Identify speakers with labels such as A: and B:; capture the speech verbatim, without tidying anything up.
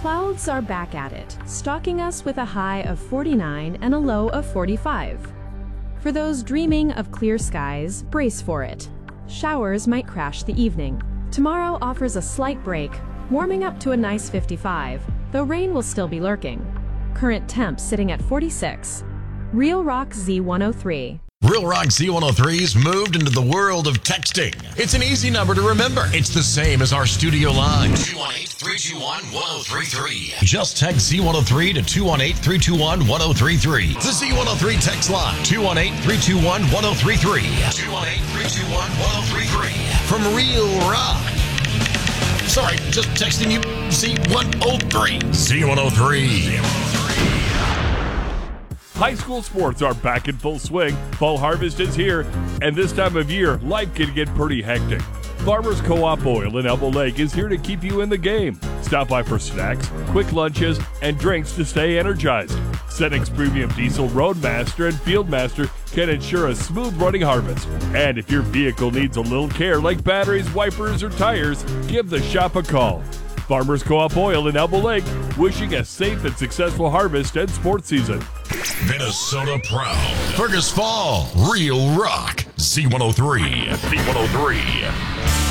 A: clouds are back at it, stalking us with a high of forty-nine and a low of forty-five. For those dreaming of clear skies, brace for it. Showers might crash the evening. Tomorrow offers a slight break, warming up to a nice fifty-five, though rain will still be lurking. Current temp sitting at forty-six. Real Rock Z one oh three.
B: Real Rock Z one oh three's moved into the world of texting. It's an easy number to remember. It's the same as our studio line. two one eight, three two one, one oh three three. Just text Z one oh three to two one eight, three two one, one oh three three. The Z one oh three text line. two one eight, three two one, one oh three three. two one eight, three two one, one oh three three. From Real Rock. Sorry, just texting you Z one oh three. Z one oh three.
C: High school sports are back in full swing. Fall harvest is here, and this time of year, life can get pretty hectic. Farmers Co-op Oil in Elbow Lake is here to keep you in the game. Stop by for snacks, quick lunches, and drinks to stay energized. Senex Premium Diesel Roadmaster and Fieldmaster can ensure a smooth running harvest. And if your vehicle needs a little care like batteries, wipers, or tires, give the shop a call. Farmers Co-op Oil in Elbow Lake, wishing a safe and successful harvest and sports season.
B: Minnesota proud. Fergus Fall, Real Rock, Z one oh three. Z one oh three.